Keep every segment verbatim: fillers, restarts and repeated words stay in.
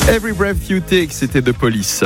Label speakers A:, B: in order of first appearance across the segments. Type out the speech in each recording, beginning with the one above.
A: Every Breath You Take, c'était de Police.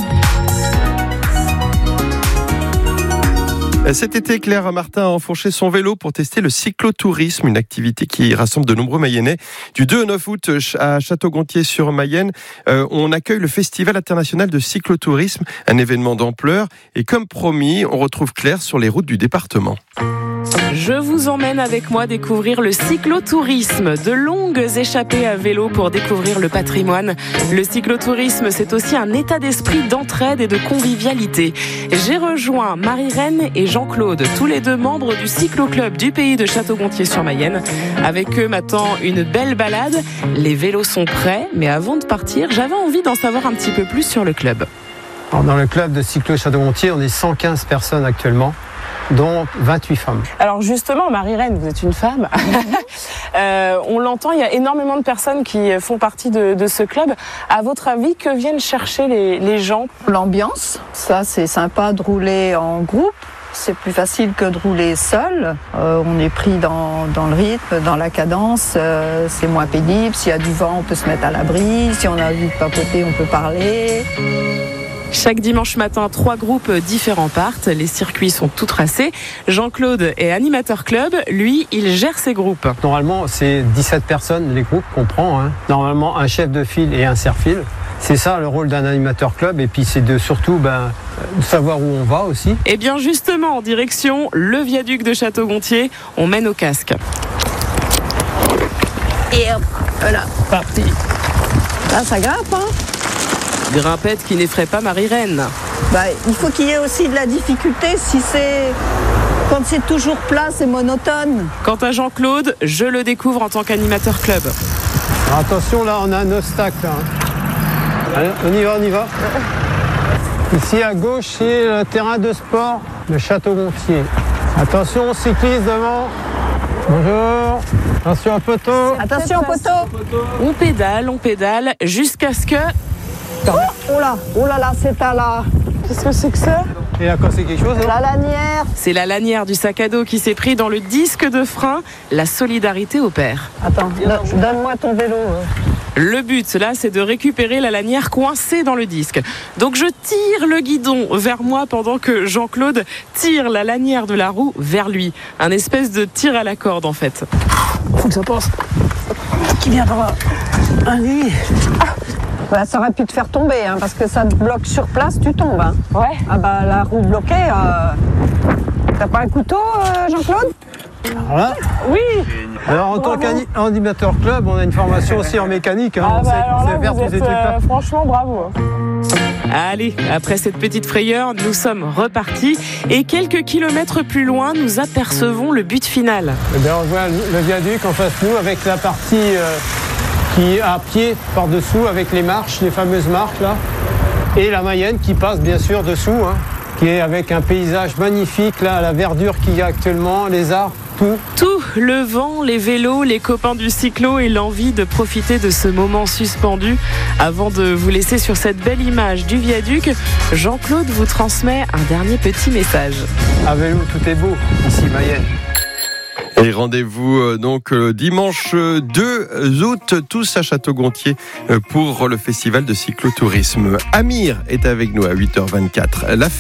A: Cet été, Claire Martin a enfourché son vélo pour tester le cyclotourisme, une activité qui rassemble de nombreux Mayennais. Du deux au neuf août à Château-Gontier-sur-Mayenne, euh, on accueille le Festival international de cyclotourisme, un événement d'ampleur. Et comme promis, on retrouve Claire sur les routes du département.
B: Je vous emmène avec moi découvrir le cyclotourisme, de longues échappées à vélo pour découvrir le patrimoine. Le cyclotourisme, c'est aussi un état d'esprit d'entraide et de convivialité. J'ai rejoint Marie-Reine et Jean-Claude, tous les deux membres du cyclo-club du pays de Château-Gontier-sur-Mayenne. Avec eux m'attend une belle balade. Les vélos sont prêts, mais avant de partir, j'avais envie d'en savoir un petit peu plus sur le club.
C: Alors, dans le club de cyclo Château-Gontier, on est cent quinze personnes actuellement, dont vingt-huit femmes.
B: Alors justement, Marie-Reine, vous êtes une femme. euh, on l'entend, il y a énormément de personnes qui font partie de, de ce club. À votre avis, que viennent chercher les, les gens ?
D: L'ambiance, ça c'est sympa de rouler en groupe. C'est plus facile que de rouler seul. Euh, on est pris dans, dans le rythme, dans la cadence. Euh, c'est moins pénible. S'il y a du vent, on peut se mettre à l'abri. Si on a envie de papoter, on peut parler.
B: Chaque dimanche matin, trois groupes différents partent. Les circuits sont tout tracés. Jean-Claude est animateur club. Lui, il gère ses groupes.
C: Normalement, c'est dix-sept personnes, les groupes qu'on prend. Hein. Normalement, un chef de file et un serre-file. C'est ça le rôle d'un animateur club. Et puis, c'est de surtout ben, de savoir où on va aussi.
B: Et bien justement, en direction le viaduc de Château-Gontier, on mène au casque.
D: Et hop, voilà.
B: Parti.
D: Là, ça grimpe, hein.
B: Grimpette qui n'effraie pas Marie-Reine.
D: Bah, il faut qu'il y ait aussi de la difficulté. Si c'est quand c'est toujours plat, c'est monotone.
B: Quant à Jean-Claude, je le découvre en tant qu'animateur club.
C: Alors, attention, là, on a un obstacle. Hein. Allez, on y va, on y va. Ici, à gauche, c'est le terrain de sport de Château-Gontier. Attention, cycliste devant. Bonjour. Attention au poteau.
D: Attention au poteau.
B: On pédale, on pédale, jusqu'à ce que...
D: Oh, oh là, oh là là, c'est à la...
B: Qu'est-ce que c'est que ça ?
C: Et là, quand c'est quelque chose, hein.
D: La lanière.
B: C'est la lanière du sac à dos qui s'est pris dans le disque de frein. La solidarité opère.
D: Attends, do- donne-moi ton vélo.
B: Le but, là, c'est de récupérer la lanière coincée dans le disque. Donc je tire le guidon vers moi pendant que Jean-Claude tire la lanière de la roue vers lui. Un espèce de tir à la corde, en fait.
D: Faut que ça passe. Qui vient par là. Allez. Ah. Bah, ça aurait pu te faire tomber, hein, parce que ça te bloque sur place, tu tombes. Hein.
B: Ouais.
D: Ah bah la roue bloquée, euh... t'as pas un couteau, euh, Jean-Claude ?
C: Alors là,
B: Oui.
C: alors en tant qu'animateur club, on a une formation aussi en mécanique. Hein.
B: Ah
C: on
B: bah
C: sait,
B: alors
C: on
B: là,
C: sait faire
B: vous
C: tous
B: êtes,
C: ces trucs-là.
B: euh, franchement, bravo. Allez, après cette petite frayeur, nous sommes repartis. Et quelques kilomètres plus loin, nous apercevons le but final.
C: Eh bien, on voit le viaduc en face de nous avec la partie euh, qui est à pied par-dessous avec les marches, les fameuses marches là. Et la Mayenne qui passe bien sûr dessous, hein, qui est avec un paysage magnifique, là, la verdure qu'il y a actuellement, les arbres, tout.
B: Tout, le vent, les vélos, les copains du cyclo et l'envie de profiter de ce moment suspendu. Avant de vous laisser sur cette belle image du viaduc, Jean-Claude vous transmet un dernier petit message.
C: À vélo, tout est beau, ici Mayenne.
A: Et rendez-vous euh, donc euh, dimanche deux août, tous à Château-Gontier euh, pour le festival de cyclotourisme. Amir est avec nous à huit heures vingt-quatre. La fête